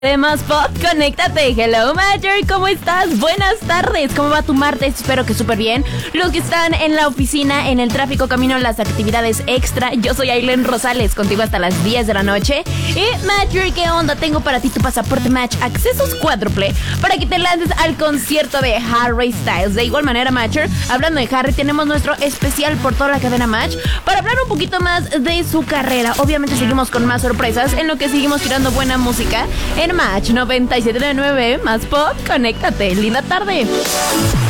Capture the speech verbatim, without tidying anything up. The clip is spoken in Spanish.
Además, Pop, conéctate. Hello, Major, ¿cómo estás? Buenas tardes, ¿cómo va tu martes? Espero que súper bien. Los que están en la oficina, en el tráfico, camino a las actividades extra. Yo soy Aileen Rosales, contigo hasta las diez de la noche. Y Major, ¿qué onda? Tengo para ti tu pasaporte Match, accesos cuádruple para que te lances al concierto de Harry Styles. De igual manera, Major, hablando de Harry, tenemos nuestro especial por toda la cadena Match para hablar un poquito más de su carrera. Obviamente seguimos con más sorpresas, en lo que seguimos tirando buena música en Match noventa y siete punto nueve, más Pop, conéctate. Linda tarde.